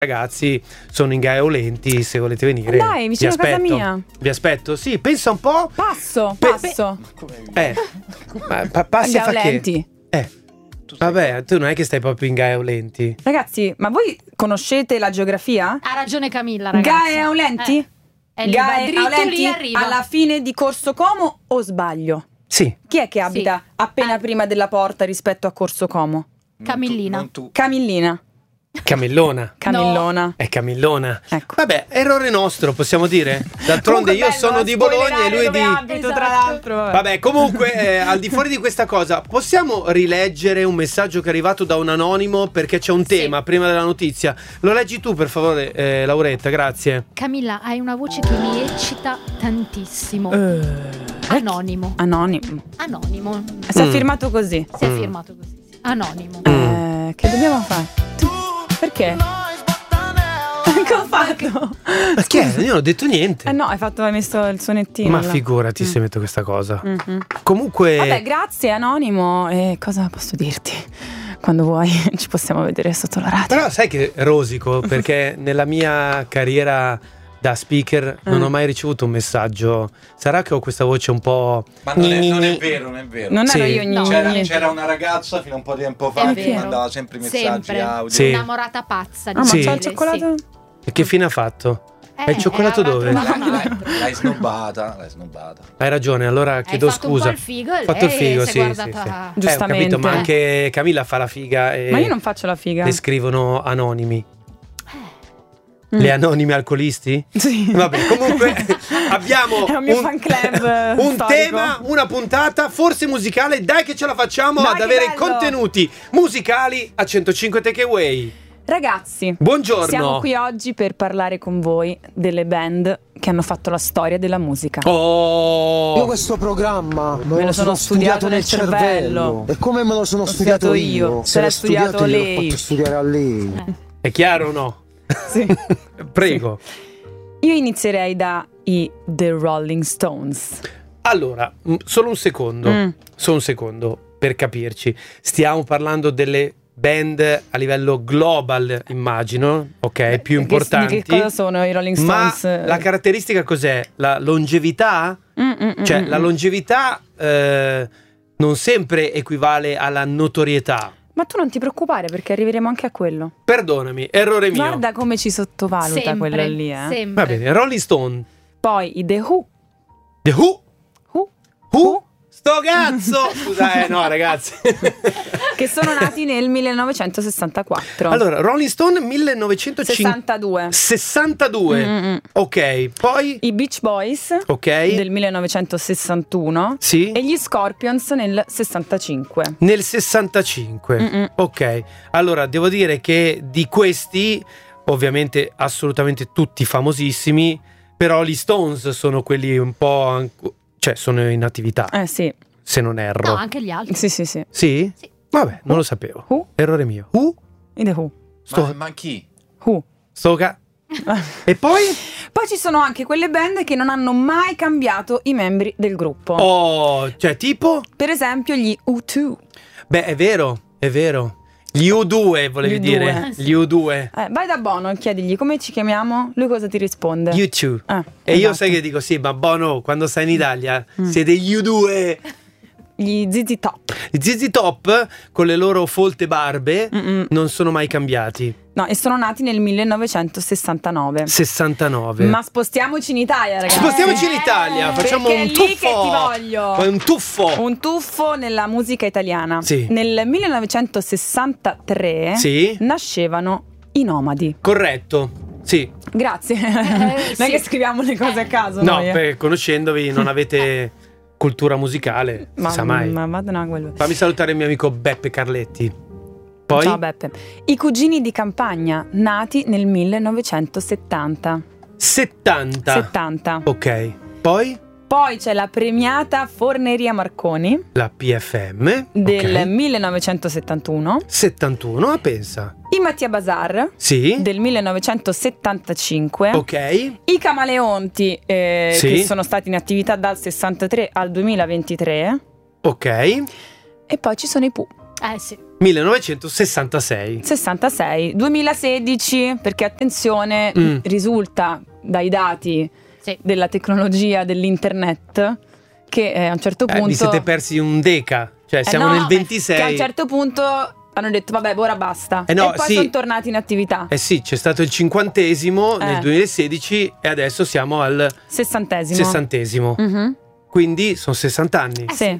ragazzi sono in Gaia Aulenti, se volete venire. Dai, vicino a casa mia. Vi aspetto, sì, pensa un po'. Passo. Passi a fa Aulenti. che? Vabbè, tu non è che stai proprio in Gaia Aulenti. Ragazzi, ma voi conoscete la geografia? Ha ragione Camilla, ragazzi. Gaia Aulenti? È lì, Gaia va dritto Aulenti lì, arriva. alla fine di Corso Como o sbaglio? Sì. Chi è che abita appena prima della porta rispetto a Corso Como? Camillina. Non tu. Camillina. Camillona. Camillona. È Camillona. Ecco. Vabbè, errore nostro, possiamo dire. D'altronde Comunque io bello, sono di Bologna e lui è dove di... abito, tra Esatto. l'altro. Vabbè, comunque, al di fuori di questa cosa, possiamo rileggere un messaggio che è arrivato da un anonimo perché c'è un tema prima della notizia. Lo leggi tu, per favore, Lauretta, grazie. Camilla, hai una voce che mi eccita tantissimo. Anonimo. Anonimo. Anonimo. Si è firmato così. Si è firmato così. Sì. Anonimo. Che dobbiamo fare? Perché? Che ho fatto? Ma chi è? Io non ho detto niente. No, hai messo il suonettino. Ma là. figurati se metto questa cosa. Mhm. Comunque... Vabbè, grazie Anonimo. E cosa posso dirti? Quando vuoi ci possiamo vedere sotto la radio. Però sai che rosico, perché nella mia carriera da speaker non ho mai ricevuto un messaggio. Sarà che ho questa voce un po'... Ma non è vero, non è vero. Non Sì. ero io No. C'era una ragazza fino a un po' di tempo fa È che vero. mandava sempre i messaggi Sempre. audio. Sì. Innamorata pazza. Ma Sì. c'è il cioccolato? E che fine ha fatto? E il cioccolato dove? L'hai snobbata. Hai ragione, allora chiedo fatto scusa. un po' il figo e Ho fatto il lei figo, si è sì, guardata- sì. Giustamente. Ho capito, ma anche Camilla fa la figa e Ma io non faccio la figa. le scrivono anonimi. Le anonimi alcolisti? Sì. Vabbè, comunque abbiamo È un mio fan club un storico. tema, una puntata, forse musicale. Dai che ce la facciamo Dai, ad che avere bello! contenuti musicali a 105 Takeaway. Ragazzi, Buongiorno. siamo qui oggi per parlare con voi delle band che hanno fatto la storia della musica. Io Oh, questo programma Me lo sono studiato nel cervello. E come me lo sono studiato studiato io. Se l'ha studiato io, lei. l'ho fatto studiare a lei. è chiaro o no? Sì. Prego. Io inizierei da i The Rolling Stones. Allora, solo un secondo. Mm. Solo un secondo per capirci. Stiamo parlando delle band a livello global, immagino, ok, più importanti. Di che cosa sono i Rolling Ma Stones? la caratteristica cos'è? La longevità? Cioè, la longevità non sempre equivale alla notorietà. Ma tu non ti preoccupare perché arriveremo anche a quello. Perdonami, errore mio. Guarda come ci sottovaluta Sempre, quello lì, eh. sempre. Va bene, Rolling Stone. Poi i The Who. The Who? Who? Sto cazzo! Scusa, no, ragazzi. Che sono nati nel 1964. Allora, Rolling Stone 1962. 62. Ok, poi I Beach Boys ok. del 1961 Sì. e gli Scorpions nel 65. Nel 65. Ok. Allora, devo dire che di questi ovviamente assolutamente tutti famosissimi, però gli Stones sono quelli un po' cioè sono in attività, Sì. se non erro. No, anche gli altri. Sì. Sì? Sì. Vabbè, non lo sapevo. Who? Errore mio. I The Who. Ma chi? Who. E poi? Poi ci sono anche quelle band che non hanno mai cambiato i membri del gruppo. Oh, cioè tipo? Per esempio gli U2. Beh, è vero, è vero. Gli U2 volevi Gli U2, dire? sì. Gli U2. Vai da Bono e chiedigli come ci chiamiamo. Lui cosa ti risponde? U2. E io esatto. sai che dico, sì, ma Bono, quando stai in Italia siete gli U2. Gli ZZ Top. I ZZ Top con le loro folte barbe non sono mai cambiati. No, e sono nati nel 1969. 69. Ma spostiamoci in Italia, ragazzi. Spostiamoci in Italia, facciamo perché un è lì tuffo. che ti voglio. Un tuffo. Un tuffo nella musica italiana. Sì. Nel 1963 Sì. nascevano i Nomadi. Corretto. Sì. Grazie. Non è sì. che scriviamo le cose a caso No, noi. perché conoscendovi non avete cultura musicale, si sa mai. Ma vado quello. Fammi salutare il mio amico Beppe Carletti. Poi? Ciao Beppe. I Cugini di Campagna, nati nel 1970. 70. 70. Ok. Poi? Poi c'è la premiata Forneria Marconi La PFM. del ok. 1971. 71, pensa. I Mattia Bazar Sì. del 1975. Ok. I Camaleonti Sì. che sono stati in attività dal 63 al 2023. Ok. E poi ci sono i Pooh. Sì. 1966. 66, 2016, perché attenzione, risulta dai dati Sì. della tecnologia dell'internet che a un certo punto Vi siete persi un deca, cioè siamo no, nel che 26. a un certo punto hanno detto vabbè, ora basta. No, e poi sì. sono tornati in attività. Sì, c'è stato il 50° nel 2016 e adesso siamo al 60esimo. 60°. Mhm. Quindi sono 60 anni. Sì.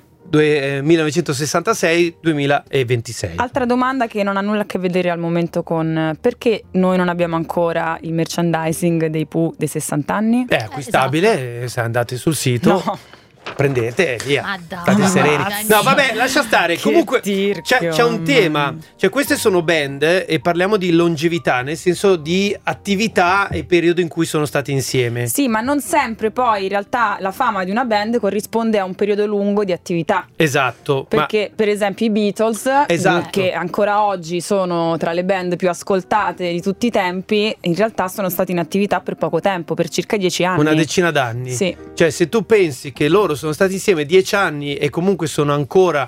1966-2026. Altra domanda che non ha nulla a che vedere al momento con perché noi non abbiamo ancora il merchandising dei Pooh dei 60 anni? È acquistabile, se andate sul sito. No. Prendete e via. Ma dai, State ma sereni. dai. No, vabbè, lascia stare. Che Comunque tirchio, c'è un tema. mamma. Cioè, queste sono band e parliamo di longevità, nel senso di attività e periodo in cui sono stati insieme. Sì, ma non sempre poi in realtà la fama di una band corrisponde a un periodo lungo di attività. Esatto. Perché per esempio i Beatles, Esatto. che ancora oggi sono tra le band più ascoltate di tutti i tempi, in realtà sono stati in attività per poco tempo, per circa 10 anni. Una decina d'anni. Sì. Cioè, se tu pensi che loro sono stati insieme 10 anni e comunque sono ancora,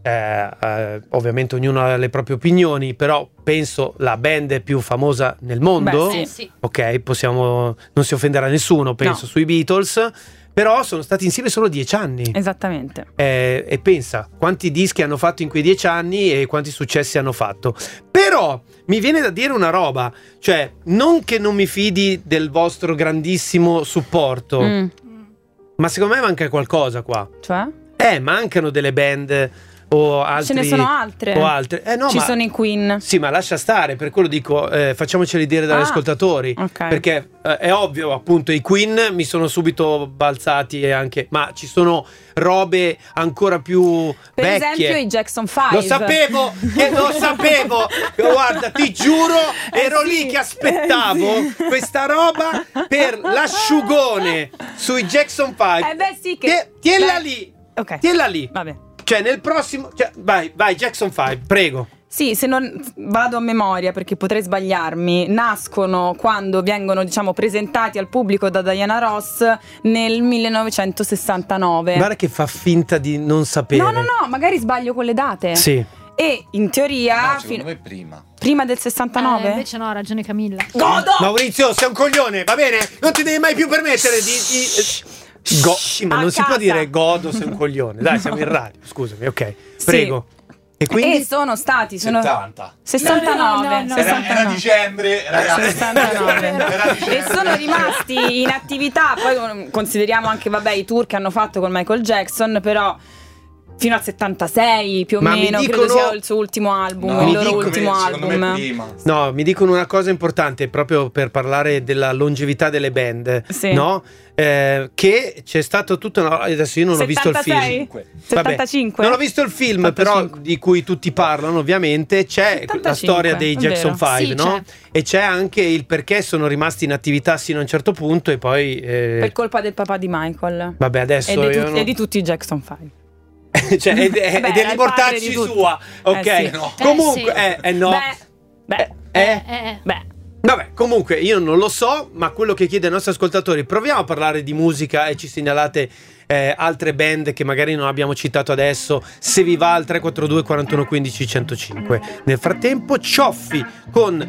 ovviamente ognuno ha le proprie opinioni, però penso la band più famosa nel mondo. Beh, Sì. Ok, non si offenderà nessuno, penso, No. sui Beatles. Però sono stati insieme solo 10 anni. Esattamente. E pensa quanti dischi hanno fatto in quei 10 anni e quanti successi hanno fatto. Però mi viene da dire una roba, cioè non che non mi fidi del vostro grandissimo supporto, ma secondo me manca qualcosa qua. Cioè? Mancano delle band o altri. Ce ne sono altre. O altre. No, Ci ma sono i Queen. sì, ma lascia stare, per quello dico, facciamoceli dire dagli ascoltatori. Ok. Perché è ovvio, appunto, i Queen mi sono subito balzati e anche, ma ci sono robe ancora più Per vecchie. esempio i Jackson 5. Lo sapevo, lo sapevo. Guarda, ti giuro, ero sì. lì che aspettavo questa roba per l'asciugone sui Jackson 5. Beh sì che... Tienila Beh, lì. Ok. Tienila lì. Vabbè. Cioè, nel prossimo. Cioè, vai, Jackson 5, prego. Sì, se non vado a memoria perché potrei sbagliarmi, nascono quando vengono, diciamo, presentati al pubblico da Diana Ross nel 1969. Guarda che fa finta di non sapere. No, magari sbaglio con le date. Sì. E in teoria No, secondo me prima. prima del 69? Invece no, ha ragione Camilla. Godo! Maurizio, sei un coglione, va bene? Non ti devi mai più permettere di... Sì, ma A non si può casa. dire godo, sei un coglione. Dai, siamo in radio, scusami, ok. Prego. E quindi? E sono stati 70. 69. No. Era dicembre, ragazzi. 69. Era dicembre. E sono rimasti in attività. Poi consideriamo anche, vabbè, i tour che hanno fatto con Michael Jackson, però fino al 76 più o Ma mi meno, dicono- credo sia il suo ultimo album, No, il mi loro dicono- ultimo secondo me album. prima. No, mi dicono una cosa importante proprio per parlare della longevità delle band, Sì. no? Che c'è stato tutto adesso io non ho visto il 76? film. 75? Non ho visto il film, 75. però di cui tutti parlano, ovviamente c'è la 75, storia dei è Jackson vero. 5, Sì, no? E c'è anche il perché sono rimasti in attività sino a un certo punto e poi Per colpa del papà di Michael. vabbè, adesso E di tutti i Jackson 5. cioè, è Vabbè, era il padre dell'importarci di tutti. sua, ok? Sì. No. Comunque, no. Beh. Vabbè, comunque io non lo so, ma quello che chiede ai nostri ascoltatori, proviamo a parlare di musica e ci segnalate altre band che magari non abbiamo citato adesso, se vi va al 342 41 15 105. Nel frattempo Cioffi con